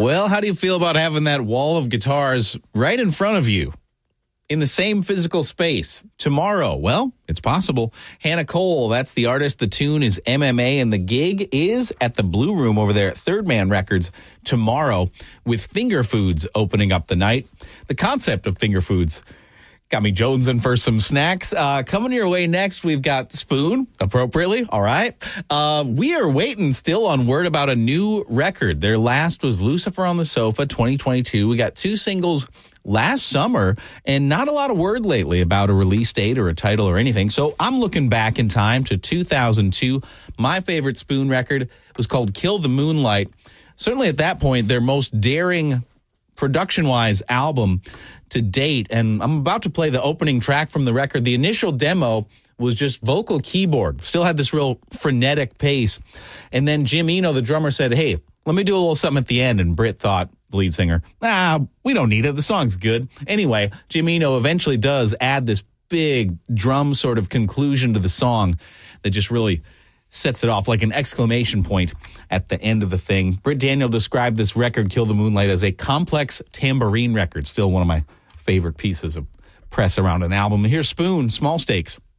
Well, how do you feel about having that wall of guitars right in front of you in the same physical space tomorrow? Well, it's possible. Hannah Cole, that's the artist. The tune is MMA, and the gig is at the Blue Room over there at Third Man Records tomorrow with Finger Foods opening up the night. The concept of Finger Foods got me jonesing for some snacks. Coming your way next, we've got Spoon, appropriately. All right. We are waiting still on word about a new record. Their last was Lucifer on the Sofa 2022. We got 2 singles last summer and not a lot of word lately about a release date or a title or anything. So I'm looking back in time to 2002. My favorite Spoon record was called Kill the Moonlight. Certainly at that point, their most daring production-wise album to date, and I'm about to play the opening track from the record. The initial demo was just vocal keyboard, still had this real frenetic pace, and then Jim Eno, the drummer, said, hey, let me do a little something at the end, and Britt thought, the lead singer, we don't need it, the song's good. Anyway, Jim Eno eventually does add this big drum sort of conclusion to the song that just really sets it off like an exclamation point at the end of the thing. Britt Daniel described this record, Kill the Moonlight, as a complex tambourine record. Still one of my favorite pieces of press around an album. Here's Spoon, Small Stakes.